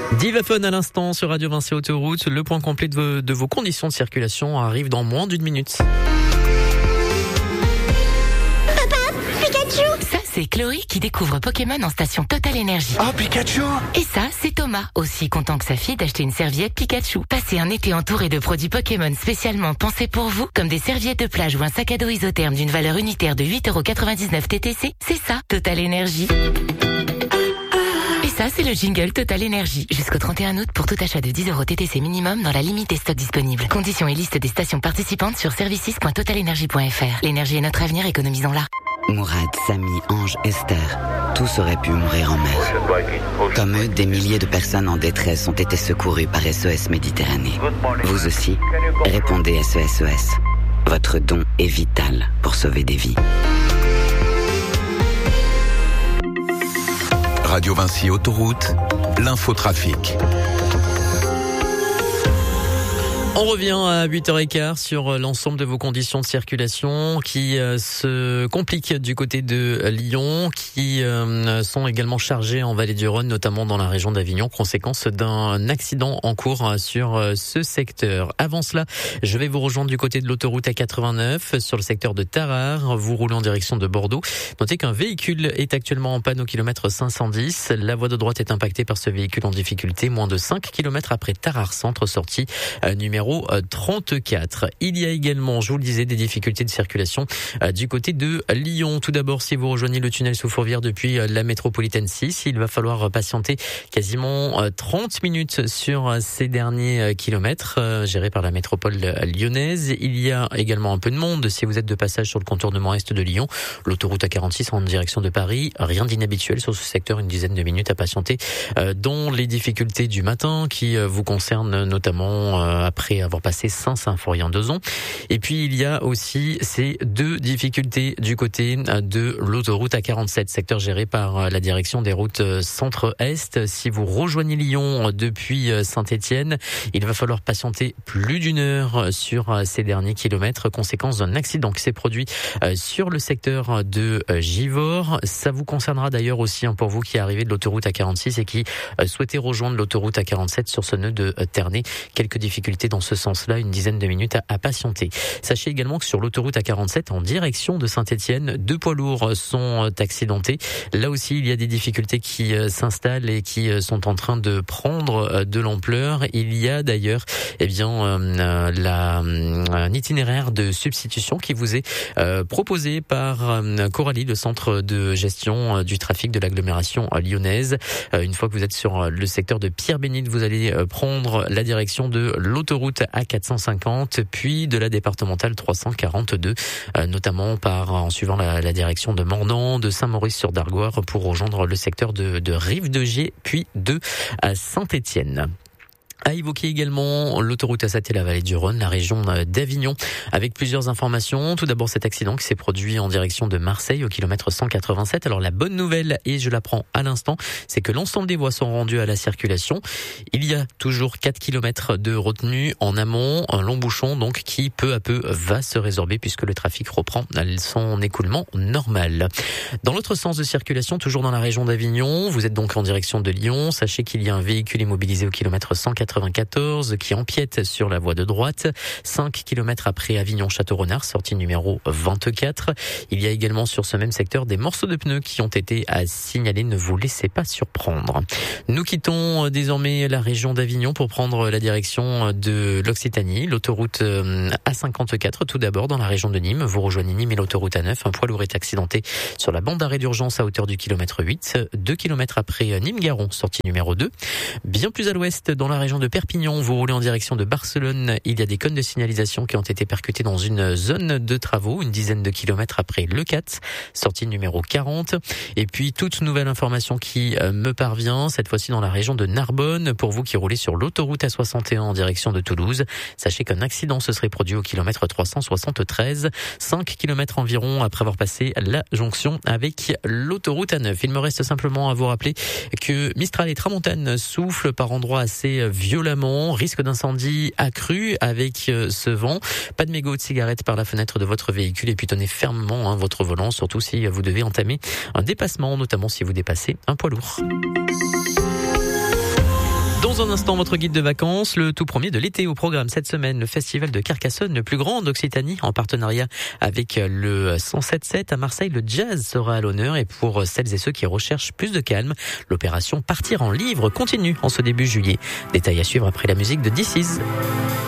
Divaphone à l'instant sur Radio Vinci Autoroute. Le point complet de vos conditions de circulation arrive dans moins d'une minute. C'est Chloé qui découvre Pokémon en station Total Energy. Oh, Pikachu! Et ça, c'est Thomas, aussi content que sa fille d'acheter une serviette Pikachu. Passez un été entouré de produits Pokémon spécialement pensés pour vous, comme des serviettes de plage ou un sac à dos isotherme d'une valeur unitaire de 8,99€ TTC. C'est ça, Total Energy. Et ça, c'est le jingle Total Energy. Jusqu'au 31 août pour tout achat de 10€ TTC minimum dans la limite des stocks disponibles. Conditions et liste des stations participantes sur services.totalenergy.fr. L'énergie est notre avenir, économisons-la. Mourad, Samy, Ange, Esther, tous auraient pu mourir en mer. Comme eux, des milliers de personnes en détresse ont été secourues par SOS Méditerranée. Vous aussi, répondez SOS. Votre don est vital pour sauver des vies. Radio Vinci Autoroute, l'infotrafic. On revient à 8h15 sur l'ensemble de vos conditions de circulation qui se compliquent du côté de Lyon, qui sont également chargées en Vallée du Rhône, notamment dans la région d'Avignon, conséquence d'un accident en cours sur ce secteur. Avant cela, je vais vous rejoindre du côté de l'autoroute A89 sur le secteur de Tarare. Vous roulez en direction de Bordeaux. Notez qu'un véhicule est actuellement en panne au kilomètre 510. La voie de droite est impactée par ce véhicule en difficulté, moins de 5 km après Tarare Centre, sortie numéro 34. Il y a également, je vous le disais, des difficultés de circulation du côté de Lyon. Tout d'abord, si vous rejoignez le tunnel sous Fourvière depuis la métropolitaine 6, il va falloir patienter quasiment 30 minutes sur ces derniers kilomètres gérés par la métropole lyonnaise. Il y a également un peu de monde si vous êtes de passage sur le contournement est de Lyon. L'autoroute A46 en direction de Paris. Rien d'inhabituel sur ce secteur, une dizaine de minutes à patienter dans les difficultés du matin qui vous concernent notamment après avoir passé Saint-Symphorien-d'Ozon. Et puis il y a aussi ces deux difficultés du côté de l'autoroute A47, secteur géré par la direction des routes centre-est. Si vous rejoignez Lyon depuis Saint-Étienne, il va falloir patienter plus d'une heure sur ces derniers kilomètres, conséquence d'un accident qui s'est produit sur le secteur de Givors. Ça vous concernera d'ailleurs aussi pour vous qui arrivez de l'autoroute A46 et qui souhaitez rejoindre l'autoroute A47 sur ce nœud de Ternay. Quelques difficultés dans ce sens-là, une dizaine de minutes à patienter. Sachez également que sur l'autoroute A47 en direction de Saint-Étienne, 2 poids lourds sont accidentés. Là aussi, il y a des difficultés qui s'installent et qui sont en train de prendre de l'ampleur. Il y a d'ailleurs un itinéraire de substitution qui vous est proposé par Coralie, le centre de gestion du trafic de l'agglomération lyonnaise. Une fois que vous êtes sur le secteur de Pierre-Bénite, vous allez prendre la direction de l'autoroute A450, puis de la départementale 342, notamment en suivant la direction de Mornan, de Saint-Maurice-sur-Dargoire pour rejoindre le secteur de Rive-de-Gier, puis de Saint-Étienne. À évoquer également l'autoroute A7 et la vallée du Rhône, la région d'Avignon, avec plusieurs informations. Tout d'abord, cet accident qui s'est produit en direction de Marseille au kilomètre 187. Alors la bonne nouvelle, et je l'apprends à l'instant, c'est que l'ensemble des voies sont rendues à la circulation. Il y a toujours 4 kilomètres de retenue en amont, un long bouchon donc qui peu à peu va se résorber puisque le trafic reprend son écoulement normal. Dans l'autre sens de circulation, toujours dans la région d'Avignon, vous êtes donc en direction de Lyon. Sachez qu'il y a un véhicule immobilisé au kilomètre 194 qui empiète sur la voie de droite, 5 km après Avignon-Château-Renard, sortie numéro 24. Il y a également sur ce même secteur des morceaux de pneus qui ont été à signaler, ne vous laissez pas surprendre. Nous quittons désormais la région d'Avignon pour prendre la direction de l'Occitanie, l'autoroute A54 tout d'abord dans la région de Nîmes. Vous rejoignez Nîmes et l'autoroute A9, un poids lourd est accidenté sur la bande d'arrêt d'urgence à hauteur du kilomètre 8, 2 km après Nîmes-Garon, sortie numéro 2. Bien plus à l'ouest, dans la région de Perpignan, vous roulez en direction de Barcelone. Il y a des cônes de signalisation qui ont été percutés dans une zone de travaux, une dizaine de kilomètres après Le 4, sortie numéro 40. Et puis, toute nouvelle information qui me parvient, cette fois-ci dans la région de Narbonne. Pour vous qui roulez sur l'autoroute A61 en direction de Toulouse, sachez qu'un accident se serait produit au kilomètre 373, 5 kilomètres environ après avoir passé la jonction avec l'autoroute A9. Il me reste simplement à vous rappeler que Mistral et Tramontane soufflent par endroits assez violemment, risque d'incendie accru avec ce vent. Pas de mégots de cigarettes par la fenêtre de votre véhicule et puis tenez fermement votre volant, surtout si vous devez entamer un dépassement, notamment si vous dépassez un poids lourd. Dans un instant, votre guide de vacances, le tout premier de l'été au programme cette semaine, le festival de Carcassonne, le plus grand d'Occitanie, en partenariat avec le 107.7 à Marseille. Le jazz sera à l'honneur et pour celles et ceux qui recherchent plus de calme, l'opération Partir en livre continue en ce début juillet. Détail à suivre après la musique de This Is.